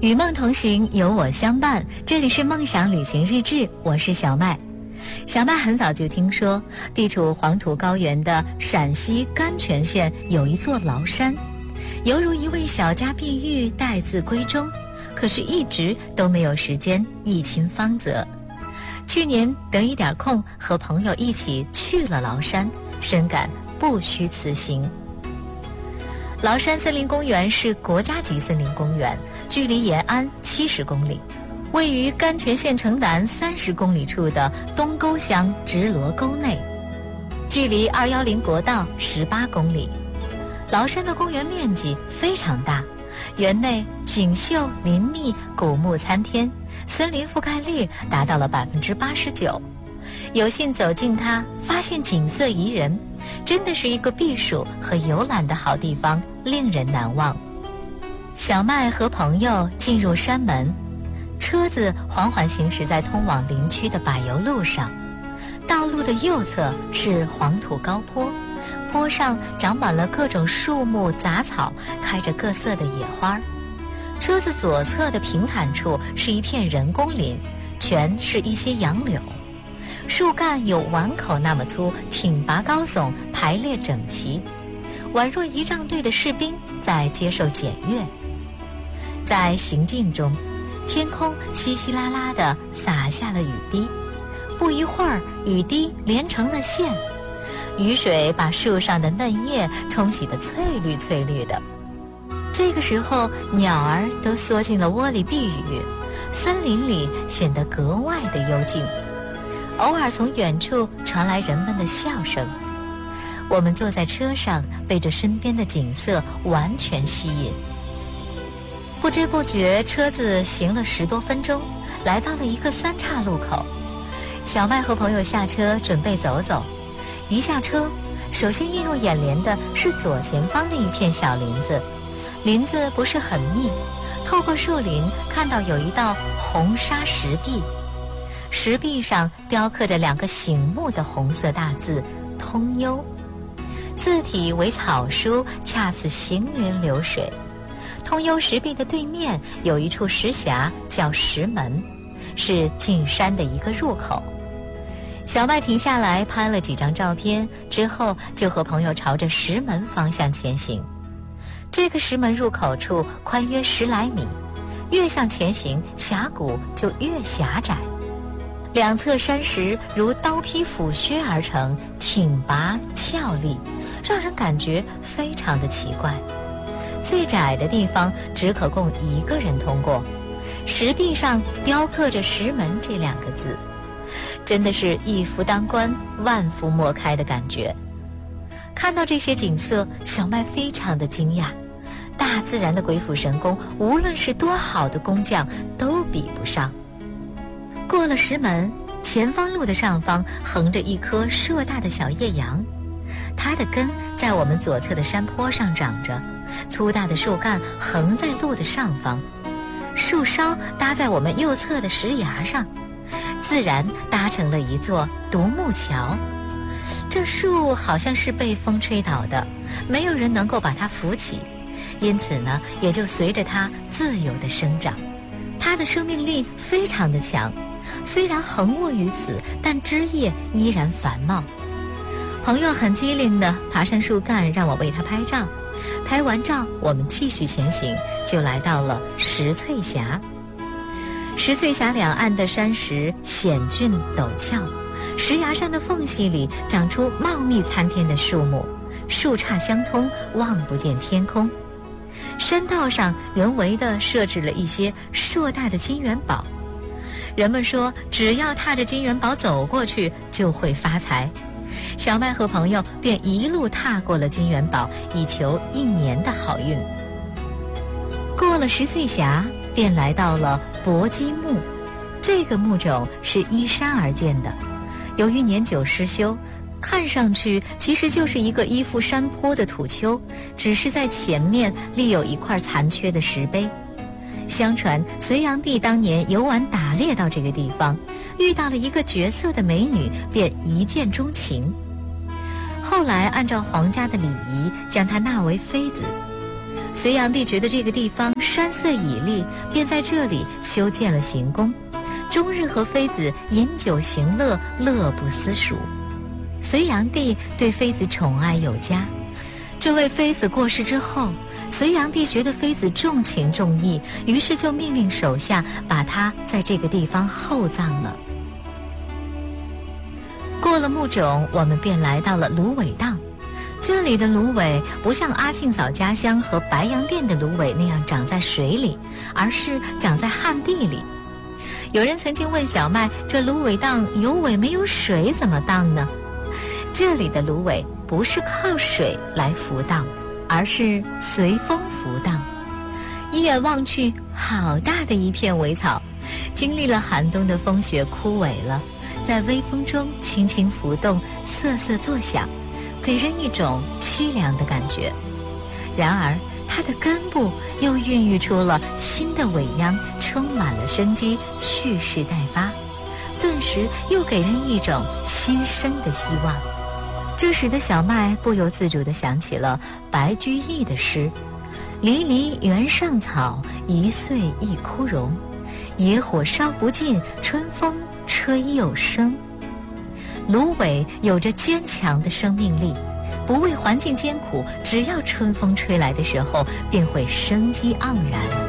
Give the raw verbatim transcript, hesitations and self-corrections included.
与梦同行，有我相伴。这里是梦想旅行日志，我是小麦。小麦很早就听说，地处黄土高原的陕西甘泉县有一座崂山，犹如一位小家碧玉待字闺中，可是一直都没有时间一亲芳泽。去年得一点空，和朋友一起去了崂山，深感不虚此行。崂山森林公园是国家级森林公园，距离延安七十公里，位于甘泉县城南三十公里处的东沟乡直罗沟内，距离二一零国道十八公里。崂山的公园面积非常大，园内锦绣林密，古木参天，森林覆盖率达到了百分之八十九。有幸走进它，发现景色宜人，真的是一个避暑和游览的好地方，令人难忘。小麦和朋友进入山门，车子缓缓行驶在通往林区的柏油路上，道路的右侧是黄土高坡，坡上长满了各种树木杂草，开着各色的野花。车子左侧的平坦处是一片人工林，全是一些杨柳，树干有碗口那么粗，挺拔高耸，排列整齐，宛若仪仗队的士兵在接受检阅。在行进中，天空稀稀拉拉地洒下了雨滴，不一会儿雨滴连成了线，雨水把树上的嫩叶冲洗得翠绿翠绿的。这个时候鸟儿都缩进了窝里避雨，森林里显得格外的幽静，偶尔从远处传来人们的笑声。我们坐在车上，被这身边的景色完全吸引。不知不觉车子行了十多分钟，来到了一个三岔路口。小麦和朋友下车准备走走，一下车，首先映入眼帘的是左前方的一片小林子，林子不是很密，透过树林看到有一道红砂石壁，石壁上雕刻着两个醒目的红色大字通幽，字体为草书，恰似行云流水。通幽石壁的对面有一处石峡叫石门，是进山的一个入口。小麦停下来拍了几张照片，之后就和朋友朝着石门方向前行。这个石门入口处宽约十来米，越向前行峡谷就越狭窄，两侧山石如刀劈斧削而成，挺拔俏丽，让人感觉非常的奇怪。最窄的地方只可供一个人通过，石壁上雕刻着石门这两个字，真的是一夫当关万夫莫开的感觉。看到这些景色，小麦非常的惊讶，大自然的鬼斧神工，无论是多好的工匠都比不上。过了石门，前方路的上方横着一棵硕大的小叶杨，它的根在我们左侧的山坡上长着，粗大的树干横在路的上方，树梢搭在我们右侧的石崖上，自然搭成了一座独木桥。这树好像是被风吹倒的，没有人能够把它扶起，因此呢，也就随着它自由地生长。它的生命力非常的强，虽然横卧于此，但枝叶依然繁茂。朋友很机灵地爬上树干，让我为他拍照。拍完照，我们继续前行，就来到了石翠峡。石翠峡两岸的山石险峻陡峭，石崖上的缝隙里长出茂密参天的树木，树杈相通，望不见天空。山道上人为地设置了一些硕大的金元宝，人们说只要踏着金元宝走过去就会发财。小麦和朋友便一路踏过了金元宝，以求一年的好运。过了石翠峡，便来到了搏击木。这个木种是依山而建的，由于年久失修，看上去其实就是一个依附山坡的土丘，只是在前面立有一块残缺的石碑。相传隋炀帝当年游玩打猎到这个地方，遇到了一个绝色的美女，便一见钟情。后来按照皇家的礼仪，将她纳为妃子。 隋炀帝觉得这个地方山色绮丽，便在这里修建了行宫，终日和妃子饮酒行乐，乐不思蜀。隋炀帝对妃子宠爱有加，这位妃子过世之后，隋炀帝觉得妃子重情重义，于是就命令手下把她在这个地方厚葬了。过了墓冢，我们便来到了芦苇荡。这里的芦苇不像阿庆嫂家乡和白洋淀的芦苇那样长在水里，而是长在旱地里。有人曾经问小麦，这芦苇荡有苇没有水怎么荡呢？这里的芦苇不是靠水来浮荡，而是随风浮荡。一眼望去，好大的一片苇草，经历了寒冬的风雪枯萎了，在微风中轻轻浮动，瑟瑟作响，给人一种凄凉的感觉。然而它的根部又孕育出了新的尾秧，充满了生机，蓄势待发，顿时又给人一种新生的希望。这使得小麦不由自主地想起了白居易的诗：离离原上草，一岁一枯荣。野火烧不尽，春风吹又生。芦苇有着坚强的生命力，不畏环境艰苦，只要春风吹来的时候，便会生机盎然。